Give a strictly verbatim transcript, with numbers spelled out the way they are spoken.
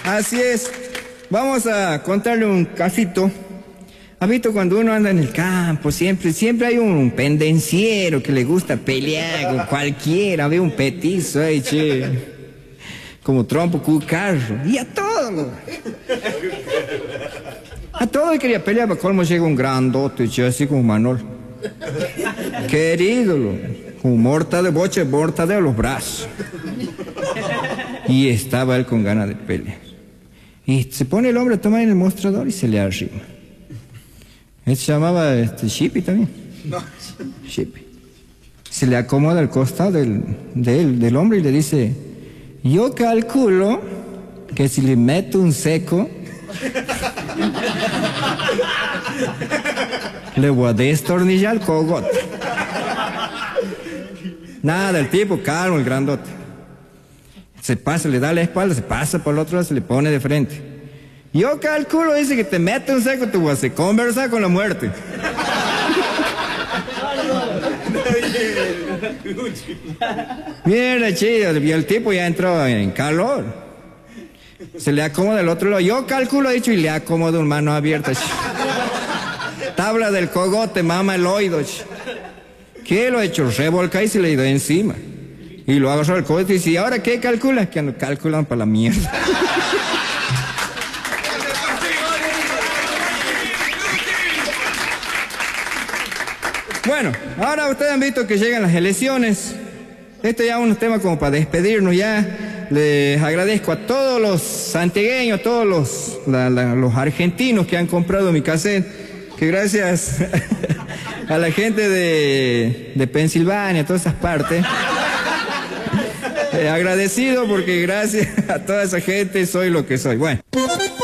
Así es. Vamos a contarle un casito. ¿Has visto cuando uno anda en el campo? Siempre, siempre hay un pendenciero que le gusta pelear con cualquiera. Ve un petizo ahí, che. Como trompo cucarro. Y a todo. A todo y quería pelear. Para colmo llega un grandote, che, así como Manol. Querido, con mortadelo, boche, mortadelo a los brazos. Y estaba él con ganas de pelear. Y se pone el hombre a tomar en el mostrador y se le arrima. Él se llamaba este, Shippy también. No. Shippy. Se le acomoda al costado del, de él, del hombre y le dice: yo calculo que si le meto un seco, le voy a destornillar el cogote. Nada, el tipo calmo, el grandote. Se pasa, le da la espalda, se pasa por el otro lado, se le pone de frente. Yo calculo, dice, que te mete un seco, te voy a hacer conversar con la muerte. Mira, chido, y el tipo ya entró en calor. Se le acomoda el otro lado. Yo calculo, dicho, y le acomoda un mano abierta. Tabla del cogote, mama el oído. ¿Qué lo ha hecho? Revolca y se le ha ido encima. Y lo agarró el cogote y dice: ¿y ahora qué calcula? Que no calculan para la mierda. Bueno, ahora ustedes han visto que llegan las elecciones. Este ya es un tema como para despedirnos ya. Les agradezco a todos los santiagueños, a todos los, la, la, los argentinos que han comprado mi cassette. Que gracias a la gente de, de Pensilvania, todas esas partes. Eh, agradecido porque gracias a toda esa gente soy lo que soy. Bueno.